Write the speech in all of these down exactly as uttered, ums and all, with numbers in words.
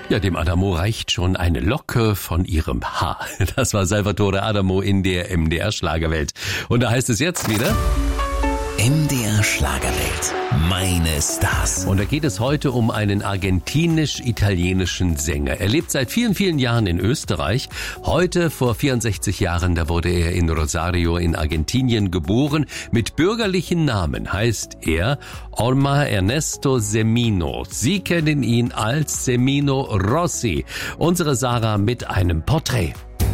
Ja, dem Adamo reicht schon eine Locke von ihrem Haar. Das war Salvatore Adamo in der M D R-Schlagerwelt. Und da heißt es jetzt wieder... M D R Schlagerwelt. Meine Stars. Und da geht es heute um einen argentinisch-italienischen Sänger. Er lebt seit vielen, vielen Jahren in Österreich. Heute, vor vierundsechzig Jahren, da wurde er in Rosario in Argentinien geboren. Mit bürgerlichen Namen heißt er Omar Ernesto Semino. Sie kennen ihn als Semino Rossi. Unsere Sarah mit einem Porträt.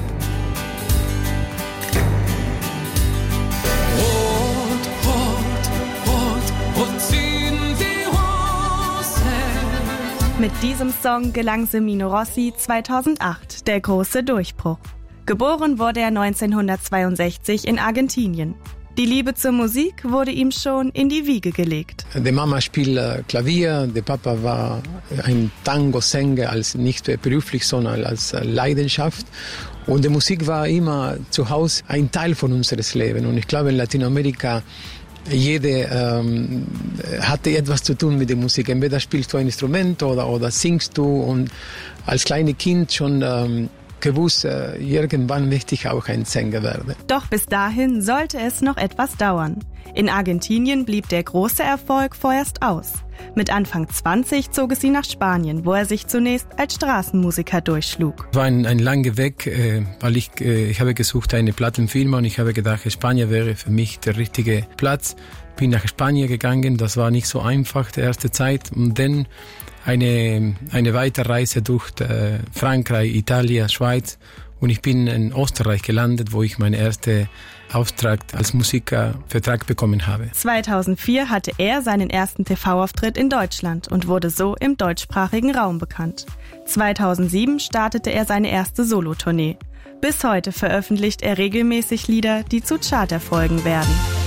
Mit diesem Song gelang Semino Rossi zweitausendacht der große Durchbruch. Geboren wurde er neunzehnhundertzweiundsechzig in Argentinien. Die Liebe zur Musik wurde ihm schon in die Wiege gelegt. Die Mama spielt Klavier, der Papa war ein Tango-Sänger, als nicht beruflich, sondern als Leidenschaft. Und die Musik war immer zu Hause ein Teil von unseres Lebens. Und ich glaube, in Lateinamerika Jeder ähm, hatte etwas zu tun mit der Musik. Entweder spielst du ein Instrument oder, oder singst du. Und als kleines Kind schon ähm, gewusst, äh, irgendwann möchte ich auch ein Sänger werden. Doch bis dahin sollte es noch etwas dauern. In Argentinien blieb der große Erfolg vorerst aus. Mit Anfang zwanzig zog es ihn nach Spanien, wo er sich zunächst als Straßenmusiker durchschlug. Es war ein, ein langer Weg, äh, weil ich, äh, ich habe gesucht eine Plattenfirma und ich habe gedacht, Spanien wäre für mich der richtige Platz. Bin nach Spanien gegangen, das war nicht so einfach, die erste Zeit. Und dann eine, eine Weiterreise durch äh, Frankreich, Italien, Schweiz. Und ich bin in Österreich gelandet, wo ich meinen ersten Auftrag als Musikervertrag bekommen habe. zweitausendvier hatte er seinen ersten T V-Auftritt in Deutschland und wurde so im deutschsprachigen Raum bekannt. zweitausendsieben startete er seine erste Solotournee. Bis heute veröffentlicht er regelmäßig Lieder, die zu Charterfolgen werden.